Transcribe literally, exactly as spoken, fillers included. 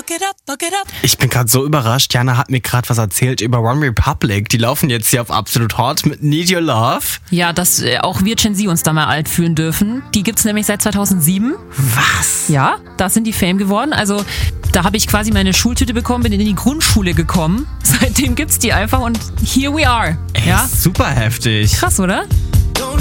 Ich bin gerade so überrascht. Jana hat mir gerade was erzählt über One Republic. Die laufen jetzt hier auf Absolut Hot mit Need Your Love. Ja, dass äh, auch wir Gen Z uns da mal alt fühlen dürfen. Die gibt's nämlich seit zweitausendsieben. Was? Ja, da sind die Fame geworden. Also da habe ich quasi meine Schultüte bekommen, bin in die Grundschule gekommen. Seitdem gibt's die einfach und here we are. Ey, Ja? super heftig. Krass, oder?